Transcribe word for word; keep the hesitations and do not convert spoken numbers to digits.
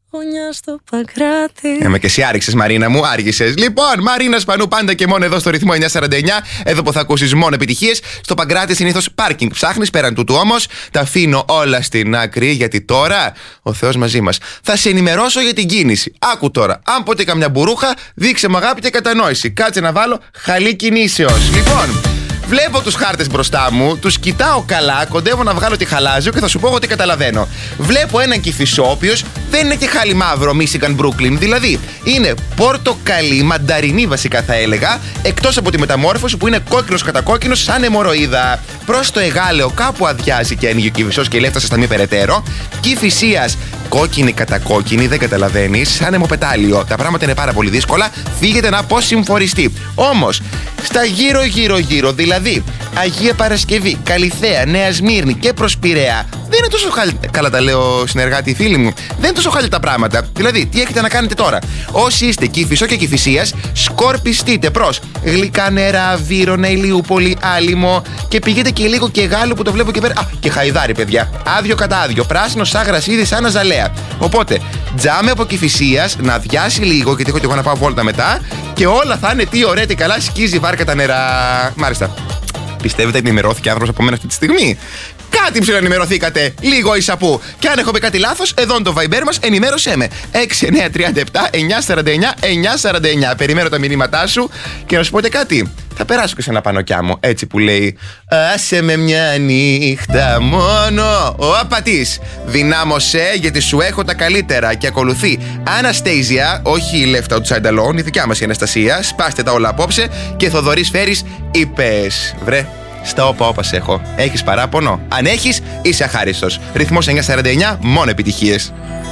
Γωνιά στο Παγκράτη. Έμα και εσύ άριξες, Μαρίνα μου, άργησες. Λοιπόν, Μαρίνα Σπανού, πάντα και μόνο εδώ στο ρυθμό εννιακόσια σαράντα εννιά. Εδώ που θα ακούσεις μόνο επιτυχίες. Στο Παγκράτη συνήθως πάρκινγκ ψάχνεις. Πέραν τούτου όμως, τα αφήνω όλα στην άκρη. Γιατί τώρα ο Θεός μαζί μας. Θα σε ενημερώσω για την κίνηση. Άκου τώρα. Αν ποτέ καμιά μπουρούχα, δείξε μου αγάπη και κατανόηση. Κάτσε να βάλω χαλί κινήσεως. Λοιπόν. Βλέπω τους χάρτες μπροστά μου, τους κοιτάω καλά, κοντεύω να βγάλω τη χαλάζιο και θα σου πω ότι καταλαβαίνω. Βλέπω έναν Κηφισό, ο οποίος δεν είναι και χάλι μαύρο, Michigan Brooklyn, δηλαδή είναι πορτοκαλί, μανταρινή βασικά θα έλεγα, εκτός από τη μεταμόρφωση που είναι κόκκινος κατά κόκκινος σαν αιμορροίδα. Προς το Εγάλεο κάπου αδειάζει και ανοίγει ο Κηφισός και λέει: έφτασε στα μη περαιτέρω. Κηφισίας κόκκινη κατά κόκκινη, δεν καταλαβαίνεις, σαν αιμοπετάλιο. Τα πράγματα είναι πάρα πολύ δύσκολα, φύγετε να αποσυμφοριστεί. Όμως, στα γύρω-γύρω-γύρω, δηλαδή Αγία Παρασκευή, Καλιθέα, Νέα Σμύρνη και προς Πειραιά, δεν είναι τόσο χάλι... Καλά τα λέω, συνεργάτη, φίλοι μου. Δεν είναι τόσο χάλι τα πράγματα. Δηλαδή, τι έχετε να κάνετε τώρα? Όσοι είστε Κηφισό και Κηφισίας, σκορπιστείτε προς Γλυκά Νερά, Βύρωνα, Ηλιούπολη, Άλυμο και πηγαίνετε και λίγο και Γάλλο που το βλέπω και πέρα. Α, και Χαϊδάρι, παιδιά. Άδειο κατά άδειο. Πράσινο σαν γρασίδι, σαν αζαλέα. Οπότε, τζάμε από Κηφισίας να αδειάσει λίγο, γιατί έχω και εγώ να πάω βόλτα μετά και όλα θα είναι τι ωραία, τι καλά, σκίζει βάρκα τα νερά. Μάλιστα. Πιστεύετε ότι ενημερώθηκε άνθρωπος από μένα αυτή τη στιγμή? Κάτι ψιλοενημερωθήκατε, λίγο ίσα που. Και αν έχω πει κάτι λάθος, εδώ είναι το Viber μας, ενημέρωσέ με. έξι εννιά τρία επτά εννιά σαράντα εννιά εννιά σαράντα εννιά. Περιμένω τα μηνύματά σου και να σου πω και κάτι. Θα περάσω και σε ένα πανοκιά μου, έτσι που λέει: άσε με μια νύχτα μόνο. Ο απατής. Δυνάμωσε γιατί σου έχω τα καλύτερα. Και ακολουθεί Αναστέζια, όχι η Left Outside Alone, η δικιά μας η Αναστασία. Σπάστε τα όλα απόψε. Και Θοδωρής Φέρης, είπες. Βρε. Στα όπα όπα σε έχω. Έχεις παράπονο? Αν έχεις, είσαι αχάριστος. Ρυθμός εννιακόσια σαράντα εννιά, μόνο επιτυχίες.